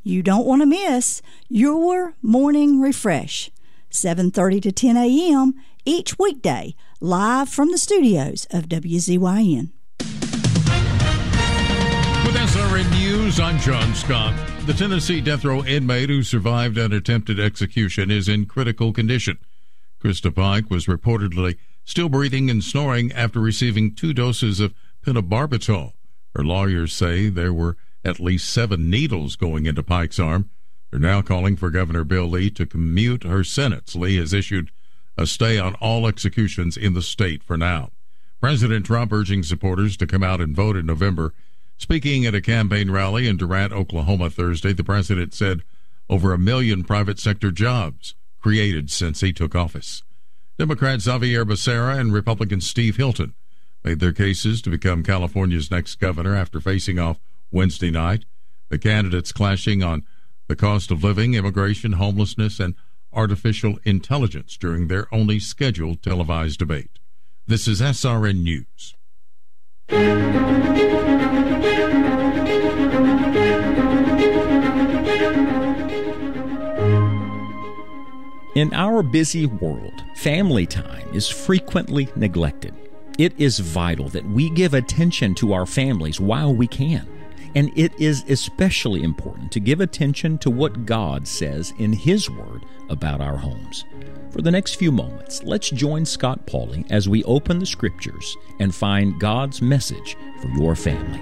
you don't want to miss your Morning Refresh, 7:30 to 10 a.m. each weekday, live from the studios of WZYN. With SRN News, I'm John Scott. The Tennessee death row inmate who survived an attempted execution is in critical condition. Krista Pike was reportedly still breathing and snoring after receiving 2 doses of pentobarbital. Her lawyers say there were at least 7 needles going into Pike's arm. They're now calling for Governor Bill Lee to commute her sentence. Lee has issued a stay on all executions in the state for now. President Trump urging supporters to come out and vote in November. Speaking at a campaign rally in Durant, Oklahoma Thursday, the president said over 1 million private sector jobs created since he took office. Democrat Xavier Becerra and Republican Steve Hilton made their cases to become California's next governor after facing off Wednesday night. The candidates clashing on the cost of living, immigration, homelessness, and artificial intelligence during their only scheduled televised debate. This is SRN News. In our busy world, family time is frequently neglected. It is vital that we give attention to our families while we can. And it is especially important to give attention to what God says in His Word about our homes. For the next few moments, let's join Scott Pauley as we open the Scriptures and find God's message for your family.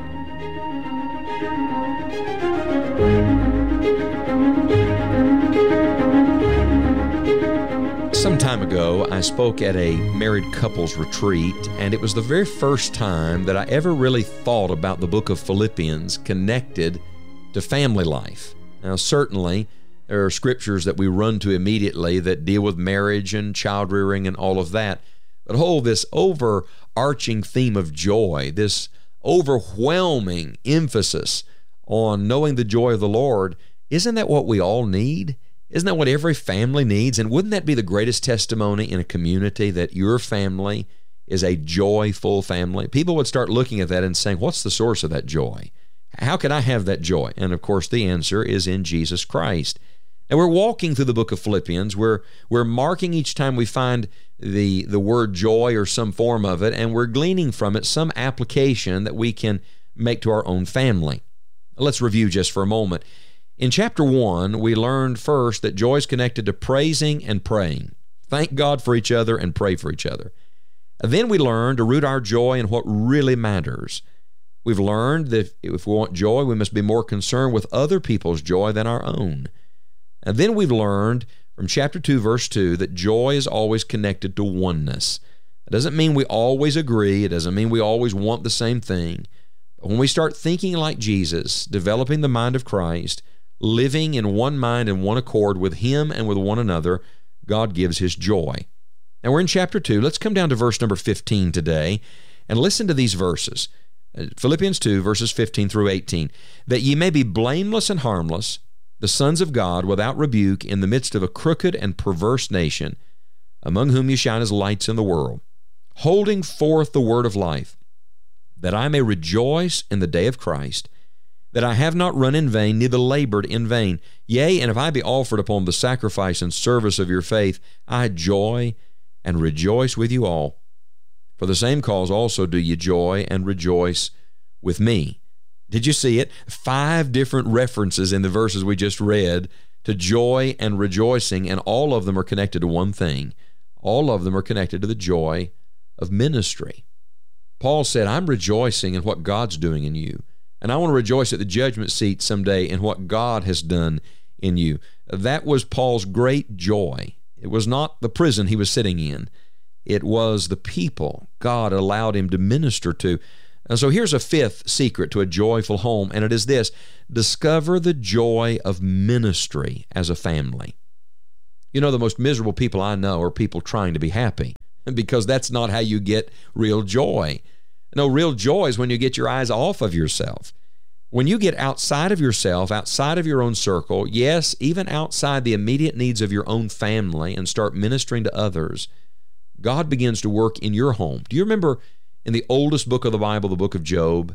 Some time ago, I spoke at a married couples retreat, and it was the very first time that I ever really thought about the book of Philippians connected to family life. Now, certainly, there are scriptures that we run to immediately that deal with marriage and child rearing and all of that. But this overarching theme of joy, this overwhelming emphasis on knowing the joy of the Lord, isn't that what we all need? Isn't that what every family needs? And wouldn't that be the greatest testimony in a community that your family is a joyful family? People would start looking at that and saying, what's the source of that joy? How can I have that joy? And of course, the answer is in Jesus Christ. And we're walking through the book of Philippians. We're marking each time we find the word joy or some form of it, and we're gleaning from it some application that we can make to our own family. Let's review just for a moment. In chapter 1, we learned first that joy is connected to praising and praying. Thank God for each other and pray for each other. And then we learned to root our joy in what really matters. We've learned that if we want joy, we must be more concerned with other people's joy than our own. And then we've learned from chapter 2, verse 2, that joy is always connected to oneness. It doesn't mean we always agree. It doesn't mean we always want the same thing. But when we start thinking like Jesus, developing the mind of Christ, living in one mind and one accord with Him and with one another, God gives His joy. Now we're in chapter 2. Let's come down to verse number 15 today and listen to these verses. Philippians 2, verses 15 through 18. That ye may be blameless and harmless, the sons of God, without rebuke, in the midst of a crooked and perverse nation, among whom ye shine as lights in the world, holding forth the word of life, that I may rejoice in the day of Christ, that I have not run in vain, neither labored in vain. Yea, and if I be offered upon the sacrifice and service of your faith, I joy and rejoice with you all. For the same cause also do ye joy and rejoice with me. Did you see it? 5 different references in the verses we just read to joy and rejoicing, and all of them are connected to one thing. All of them are connected to the joy of ministry. Paul said, I'm rejoicing in what God's doing in you. And I want to rejoice at the judgment seat someday in what God has done in you. That was Paul's great joy. It was not the prison he was sitting in. It was the people God allowed him to minister to. And so here's a 5th secret to a joyful home, and it is this: discover the joy of ministry as a family. You know, the most miserable people I know are people trying to be happy, because that's not how you get real joy. No, real joy is when you get your eyes off of yourself. When you get outside of yourself, outside of your own circle, yes, even outside the immediate needs of your own family, and start ministering to others, God begins to work in your home. Do you remember in the oldest book of the Bible, the book of Job,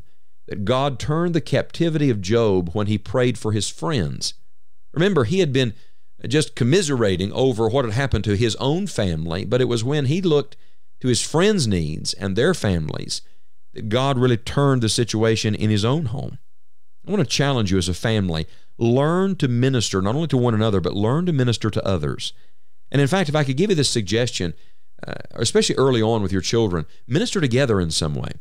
that God turned the captivity of Job when he prayed for his friends. Remember, he had been just commiserating over what had happened to his own family, but it was when he looked to his friends' needs and their families that God really turned the situation in his own home. I want to challenge you as a family, learn to minister not only to one another, but learn to minister to others. And in fact, if I could give you this suggestion, especially early on with your children, minister together in some way.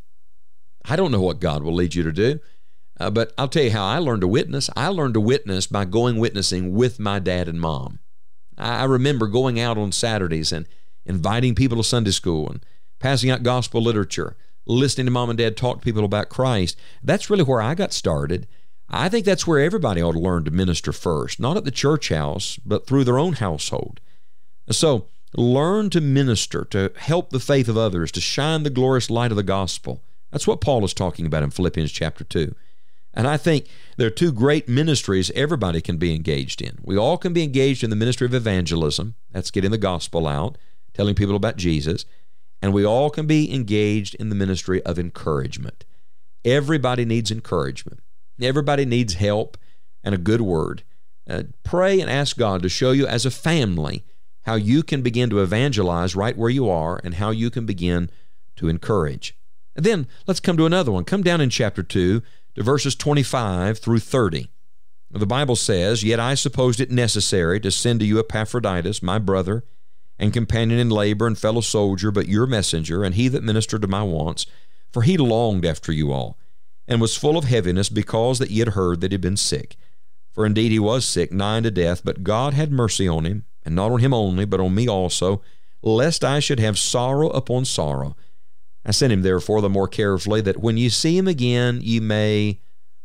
I don't know what God will lead you to do, but I'll tell you how I learned to witness. I learned to witness by going witnessing with my dad and mom. I remember going out on Saturdays and inviting people to Sunday school and passing out gospel literature, listening to mom and dad talk to people about Christ. That's really where I got started. I think that's where everybody ought to learn to minister first, not at the church house, but through their own household. So learn to minister, to help the faith of others, to shine the glorious light of the gospel. That's what Paul is talking about in Philippians chapter 2. And I think there are two great ministries everybody can be engaged in. We all can be engaged in the ministry of evangelism. That's getting the gospel out, telling people about Jesus. And we all can be engaged in the ministry of encouragement. Everybody needs encouragement. Everybody needs help and a good word. Pray and ask God to show you as a family how you can begin to evangelize right where you are and how you can begin to encourage. And then let's come to another one. Come down in chapter 2 to verses 25 through 30. The Bible says, "Yet I supposed it necessary to send to you Epaphroditus, my brother, and companion in labor and fellow soldier, but your messenger, and he that ministered to my wants, for he longed after you all, and was full of heaviness because that ye had heard that he had been sick. For indeed he was sick, nigh unto death, but God had mercy on him, and not on him only, but on me also, lest I should have sorrow upon sorrow. I sent him therefore the more carefully, that when ye see him again ye may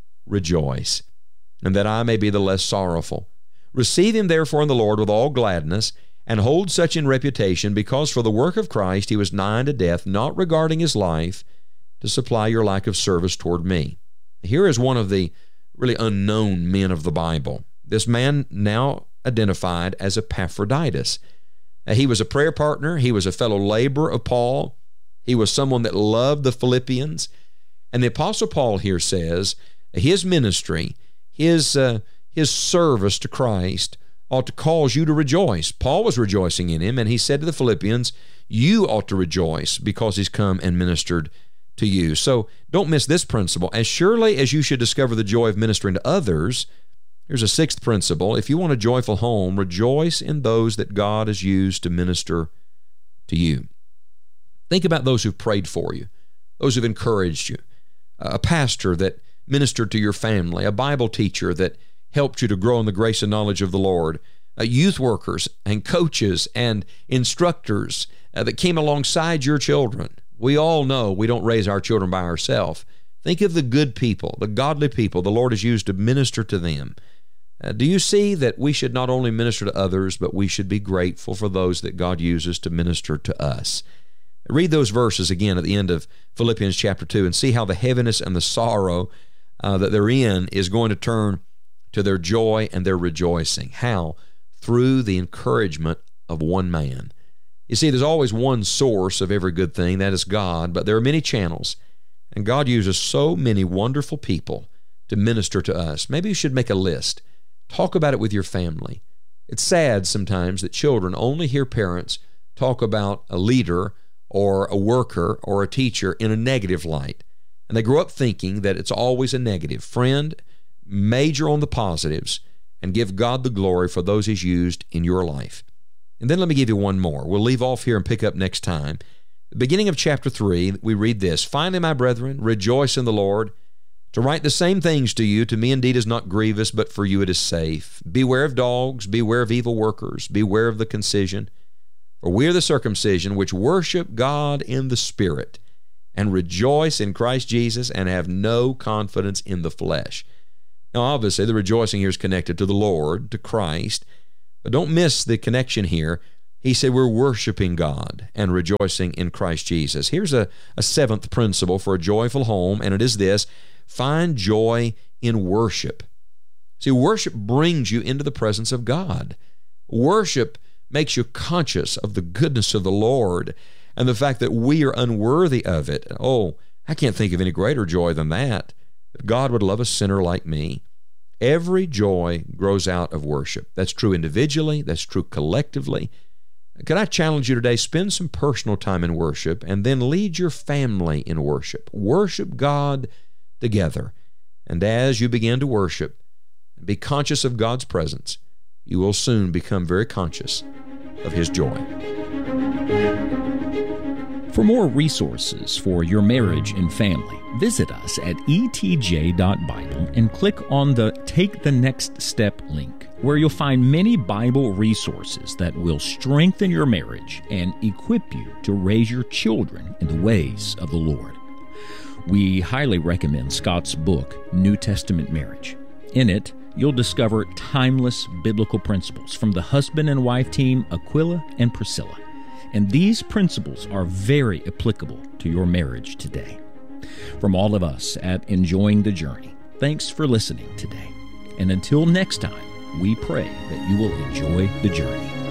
rejoice, and that I may be the less sorrowful. Receive him therefore in the Lord with all gladness, and hold such in reputation, because for the work of Christ he was nigh unto death, not regarding his life, to supply your lack of service toward me." Here is one of the really unknown men of the Bible. This man now identified as Epaphroditus. He was a prayer partner. He was a fellow laborer of Paul. He was someone that loved the Philippians. And the Apostle Paul here says his ministry, his service to Christ ought to cause you to rejoice. Paul was rejoicing in him, and he said to the Philippians, you ought to rejoice because he's come and ministered to you. So don't miss this principle. As surely as you should discover the joy of ministering to others, here's a sixth principle. If you want a joyful home, rejoice in those that God has used to minister to you. Think about those who've prayed for you, those who've encouraged you, a pastor that ministered to your family, a Bible teacher that helped you to grow in the grace and knowledge of the Lord, youth workers and coaches and instructors that came alongside your children. We all know we don't raise our children by ourselves. Think of the good people, the godly people the Lord has used to minister to them. Do you see that we should not only minister to others, but we should be grateful for those that God uses to minister to us? Read those verses again at the end of Philippians chapter 2 and see how the heaviness and the sorrow that they're in is going to turn to their joy and their rejoicing. How? Through the encouragement of one man. You see, there's always one source of every good thing, that is God, but there are many channels, and God uses so many wonderful people to minister to us. Maybe you should make a list. Talk about it with your family. It's sad sometimes that children only hear parents talk about a leader or a worker or a teacher in a negative light, and they grow up thinking that it's always a negative. Friend, major on the positives and give God the glory for those he's used in your life. And then let me give you one more. We'll leave off here and pick up next time. The beginning of chapter 3, we read this, "Finally, my brethren, rejoice in the Lord. To write the same things to you, to me indeed is not grievous, but for you it is safe. Beware of dogs, beware of evil workers, beware of the concision. For we are the circumcision which worship God in the Spirit, and rejoice in Christ Jesus, and have no confidence in the flesh." Now, obviously, the rejoicing here is connected to the Lord, to Christ, but don't miss the connection here. He said we're worshiping God and rejoicing in Christ Jesus. Here's a seventh principle for a joyful home, and it is this: find joy in worship. See, worship brings you into the presence of God. Worship makes you conscious of the goodness of the Lord and the fact that we are unworthy of it. Oh, I can't think of any greater joy than that. that God would love a sinner like me. Every joy grows out of worship. That's true individually. That's true collectively. Can I challenge you today? Spend some personal time in worship and then lead your family in worship. Worship God together. And as you begin to worship and be conscious of God's presence, you will soon become very conscious of His joy. For more resources for your marriage and family, visit us at etj.bible and click on the Take the Next Step link, where you'll find many Bible resources that will strengthen your marriage and equip you to raise your children in the ways of the Lord. We highly recommend Scott's book, New Testament Marriage. In it, you'll discover timeless biblical principles from the husband and wife team Aquila and Priscilla. And these principles are very applicable to your marriage today. From all of us at Enjoying the Journey, thanks for listening today. And until next time, we pray that you will enjoy the journey.